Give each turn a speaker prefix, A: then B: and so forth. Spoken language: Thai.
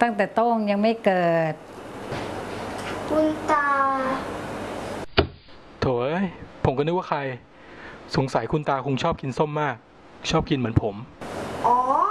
A: ตั้งแต่โต้งยังไม่เกิด
B: คุณตา
C: โถเอ้ยผมก็นึกว่าใครสงสัยคุณตาคงชอบกินส้มมากชอบกินเหมือนผม
B: อ๋อ